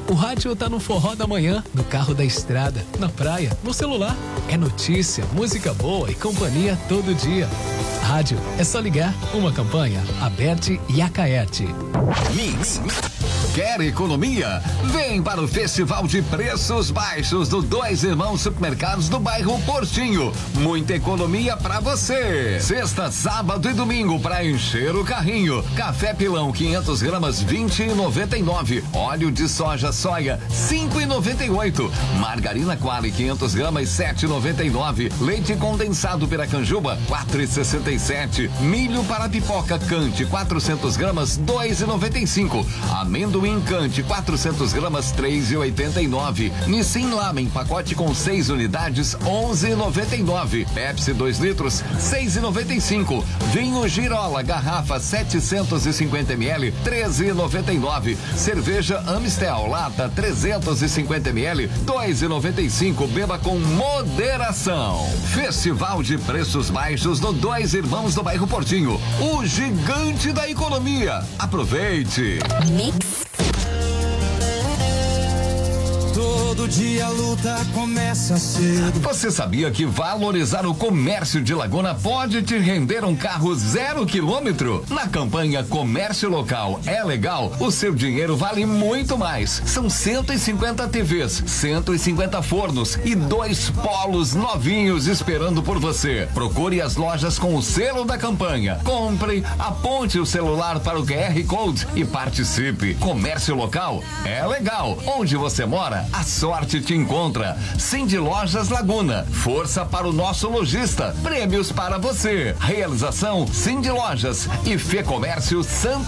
O rádio tá no forró da manhã, no carro da estrada, na praia, no celular. É notícia, música boa e companhia todo dia. Rádio, é só ligar. Uma campanha, Aberte e Acaerte. Mix. Quer economia? Vem para o Festival de Preços Baixos do Dois Irmãos Supermercados do bairro Portinho. Muita economia pra você. Sexta, sábado e domingo para encher o carrinho. Café Pilão 500 gramas 20,99. Óleo de soja soia 5,98. Margarina Qualy 500 gramas 7,99. Leite condensado Piracanjuba 4,67. Milho para pipoca Cante 400 gramas 2,95. Amendoim Cante 400 gramas 3,89. Nissin Lamen pacote com 6 unidades 11,99. Pepsi 2 litros 6,95. Vinho Girola garrafa 750 ml 13,99. Cerveja Amstel lata 350 ml 2,95. Beba com moderação. Festival de Preços Baixos do Dois Irmãos do bairro Portinho, o gigante da economia. Aproveite. Mix. Todo dia a luta começa cedo. Você sabia que valorizar o comércio de Laguna pode te render um carro 0 quilômetro? Na campanha Comércio Local é Legal, o seu dinheiro vale muito mais. São 150 TVs, 150 fornos e 2 polos novinhos esperando por você. Procure as lojas com o selo da campanha. Compre, aponte o celular para o QR Code e participe. Comércio Local é Legal. Onde você mora, a sorte te encontra. Cindy Lojas Laguna. Força para o nosso lojista. Prêmios para você. Realização Cindy Lojas e Fê Comércio Santa